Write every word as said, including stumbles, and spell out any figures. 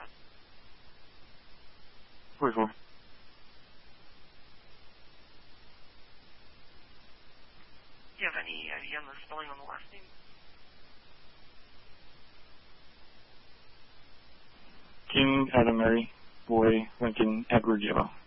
forty-four. Do you have any idea on the spelling on the last name? King, Adam, Mary, Boy, Lincoln, Edward, Yellow.